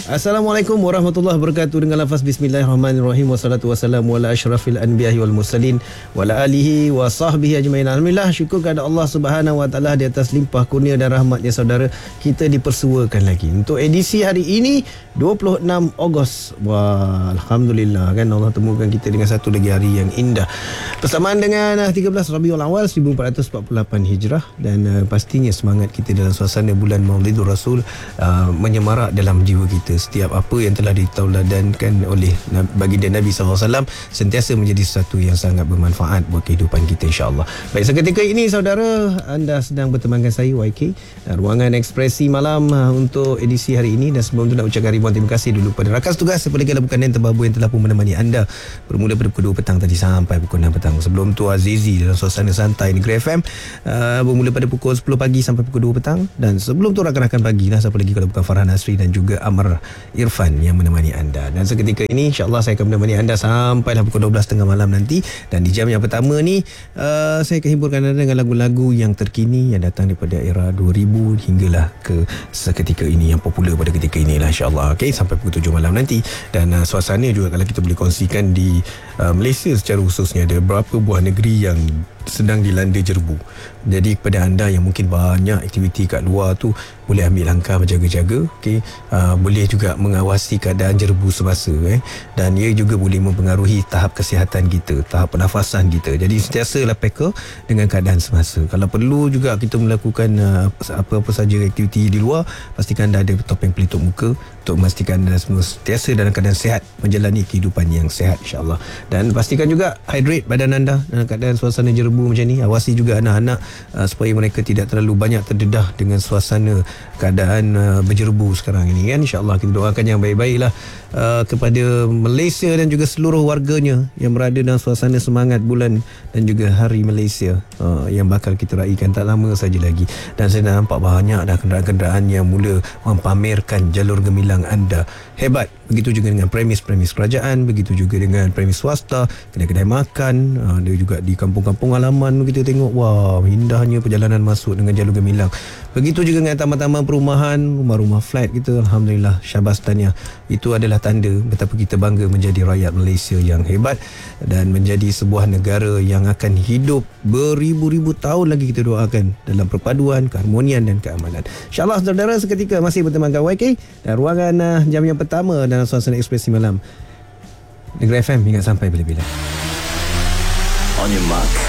Assalamualaikum warahmatullahi wabarakatuh. Dengan lafaz bismillahirrahmanirrahim. Wassalatu wassalamu ala asyrafil anbiya'i wal mursalin wa ala alihi wa sahbihi ajma'in. Alhamdulillah, syukur kepada Allah Subhanahu wa taala di atas limpah kurnia dan rahmatnya, saudara. Kita dipersuakan lagi untuk edisi hari ini 26 Ogos. Wah, alhamdulillah kan, Allah temukan kita dengan satu lagi hari yang indah bersamaan dengan 13 Rabiul Awal 1448 Hijrah. Dan pastinya semangat kita dalam suasana bulan Maulidur Rasul menyemarak dalam jiwa kita. Setiap apa yang telah ditauladankan oleh baginda Nabi SAW sentiasa menjadi sesuatu yang sangat bermanfaat buat kehidupan kita, insya-Allah. Baik, seketika ini saudara, anda sedang bertemankan saya YK, ruangan ekspresi malam untuk edisi hari ini. Dan sebelum tu nak ucapkan ribuan terima kasih dulu pada rakan tugas seperti bukan yang terbabu yang telah pun menemani anda bermula pada pukul 2 petang tadi sampai pukul 6 petang. Sebelum tu Azizi dalam suasana santai Negeri FM bermula pada pukul 10 pagi sampai pukul 2 petang. Dan sebelum tu rakan-rakan pagi lah, siapa lagi kalau bukan Farhan Asri dan juga Amar Irfan yang menemani anda. Dan seketika ini insya-Allah saya akan menemani anda sampailah pukul 12.30 malam nanti. Dan di jam yang pertama ni saya akan hiburkan anda dengan lagu-lagu yang terkini yang datang daripada era 2000 hinggalah ke seketika ini, yang popular pada ketika inilah, insya-Allah. Okey, sampai pukul 7 malam nanti. Dan suasana juga kalau kita boleh kongsikan di Malaysia secara khususnya, ada beberapa buah negeri yang sedang dilanda jerbu. Jadi kepada anda yang mungkin banyak aktiviti kat luar tu, boleh ambil langkah berjaga-jaga. Okey, boleh juga mengawasi keadaan jerbu semasa dan ia juga boleh mempengaruhi tahap kesihatan kita, tahap pernafasan kita. Jadi sentiasalah peka dengan keadaan semasa. Kalau perlu juga kita melakukan apa-apa saja aktiviti di luar, pastikan anda ada topeng pelitup muka untuk memastikan anda semua sentiasa dalam keadaan sihat, menjalani kehidupan yang sihat, insya-Allah. Dan pastikan juga hydrate badan anda dalam keadaan suasana jerbu macam ni. Awasi juga anak-anak supaya mereka tidak terlalu banyak terdedah dengan suasana keadaan berjerbu sekarang ini kan. InsyaAllah kita doakan yang baik-baiklah kepada Malaysia dan juga seluruh warganya yang berada dalam suasana semangat bulan dan juga Hari Malaysia yang bakal kita raikan tak lama saja lagi. Dan saya dah nampak banyak dah kenderaan-kenderaan yang mula mempamerkan jalur gemilang anda. Hebat. Begitu juga dengan premis-premis kerajaan, begitu juga dengan premis swasta, kedai-kedai makan, ada juga di kampung-kampung halaman kita tengok, wah, indahnya perjalanan masuk dengan jalur gemilang. Begitu juga dengan taman-taman perumahan, rumah-rumah flat kita, alhamdulillah, syabas tahniah. Itu adalah tanda betapa kita bangga menjadi rakyat Malaysia yang hebat dan menjadi sebuah negara yang akan hidup beribu-ribu tahun lagi. Kita doakan dalam perpaduan, keharmonian dan keamanan. InsyaAllah saudara, seketika masih bertemankan YK dan ruangan jam yang pertama dalam suasana ekspresi malam Negeri FM hingga sampai bila-bila. On your mark.